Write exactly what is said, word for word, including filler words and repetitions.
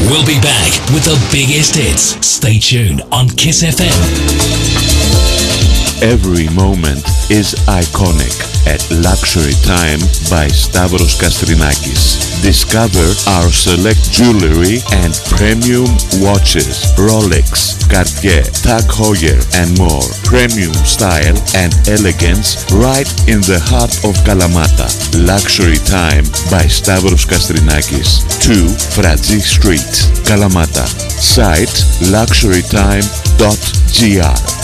We'll be back with the biggest hits. Stay tuned on Kiss F M. Every moment is iconic at Luxury Time by Stavros Kastrinakis. Discover our select jewelry and premium watches, Rolex, Cartier, Tag Heuer and more. Premium style and elegance right in the heart of Kalamata. Luxury Time by Stavros Kastrinakis, two Fragi Street, Kalamata. Site luxury time dot g r.